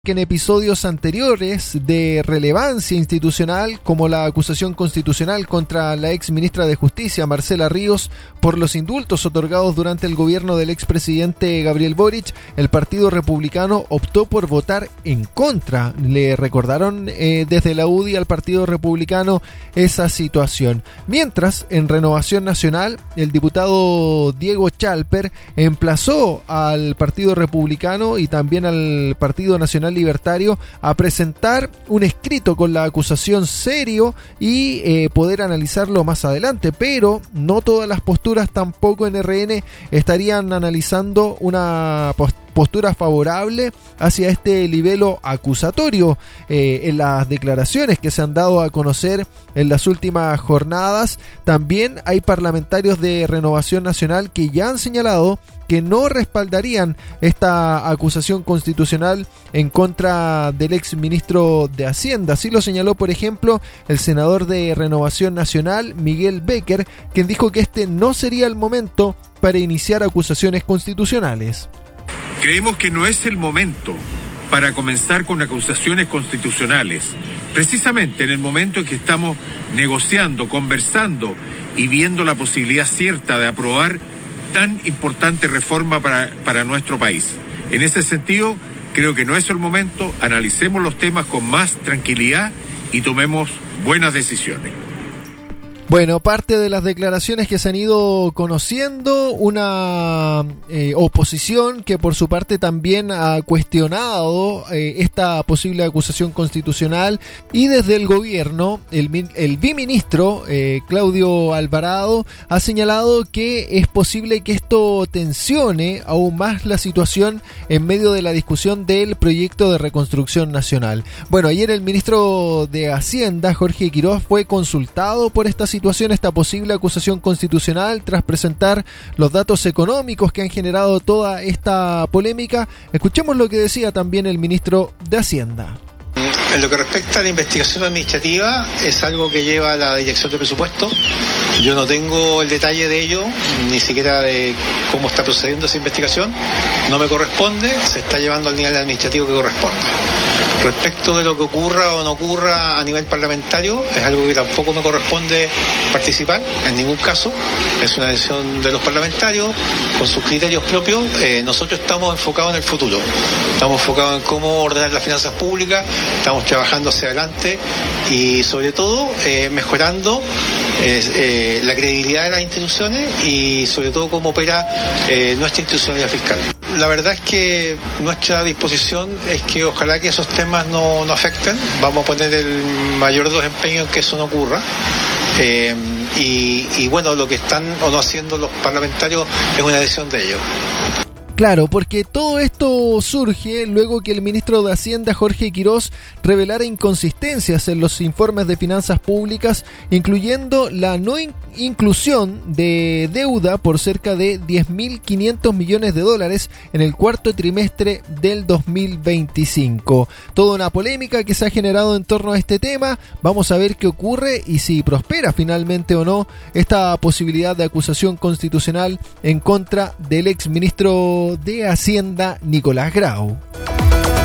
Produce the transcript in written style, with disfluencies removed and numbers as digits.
que en episodios anteriores de relevancia institucional, como la acusación constitucional contra la ex ministra de Justicia, Marcela Ríos, por los indultos otorgados durante el gobierno del expresidente Gabriel Boric, el Partido Republicano optó por votar en contra. Le recordaron desde la UDI al Partido Republicano esa situación. Mientras, en Renovación Nacional, el diputado Diego Chalper emplazó al Partido Republicano y también al Partido Nacional Libertario a presentar un escrito con la acusación serio y poder analizarlo más adelante, pero no todas las posturas tampoco en RN estarían analizando una postura favorable hacia este libelo acusatorio. En las declaraciones que se han dado a conocer en las últimas jornadas, también hay parlamentarios de Renovación Nacional que ya han señalado que no respaldarían esta acusación constitucional en contra del ex ministro de Hacienda. Así lo señaló, por ejemplo, el senador de Renovación Nacional, Miguel Becker, quien dijo que este no sería el momento para iniciar acusaciones constitucionales. Creemos que no es el momento para comenzar con acusaciones constitucionales, precisamente en el momento en que estamos negociando, conversando y viendo la posibilidad cierta de aprobar tan importante reforma para nuestro país. En ese sentido, creo que no es el momento, analicemos los temas con más tranquilidad y tomemos buenas decisiones. Bueno, parte de las declaraciones que se han ido conociendo, una oposición que por su parte también ha cuestionado esta posible acusación constitucional, y desde el gobierno, el biministro Claudio Alvarado ha señalado que es posible que esto tensione aún más la situación en medio de la discusión del proyecto de reconstrucción nacional. Bueno, ayer el ministro de Hacienda, Jorge Quiroz, fue consultado por esta esta posible acusación constitucional tras presentar los datos económicos que han generado toda esta polémica. Escuchemos lo que decía también el ministro de Hacienda. En lo que respecta a la investigación administrativa, es algo que lleva la Dirección de Presupuesto. Yo no tengo el detalle de ello, ni siquiera de cómo está procediendo esa investigación. No me corresponde, se está llevando al nivel administrativo que corresponde. Respecto de lo que ocurra o no ocurra a nivel parlamentario, es algo que tampoco me corresponde participar, en ningún caso. Es una decisión de los parlamentarios, con sus criterios propios. Nosotros estamos enfocados en el futuro. Estamos enfocados en cómo ordenar las finanzas públicas, estamos trabajando hacia adelante y sobre todo mejorando la credibilidad de las instituciones y sobre todo cómo opera nuestra institucionalidad fiscal. La verdad es que nuestra disposición es que ojalá que esos temas no afecten. Vamos a poner el mayor de los empeños en que eso no ocurra. Y bueno, lo que están o no haciendo los parlamentarios es una decisión de ellos. Claro, porque todo esto surge luego que el ministro de Hacienda, Jorge Quiroz, revelara inconsistencias en los informes de finanzas públicas, incluyendo la no inclusión de deuda por cerca de 10.500 millones de dólares en el cuarto trimestre del 2025. Toda una polémica que se ha generado en torno a este tema. Vamos a ver qué ocurre y si prospera finalmente o no esta posibilidad de acusación constitucional en contra del ex ministro de Hacienda, Nicolás Grau.